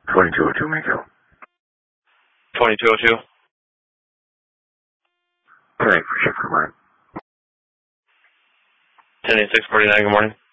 2202, Mako. 2202. All right, for shift, good morning. 108649, good morning.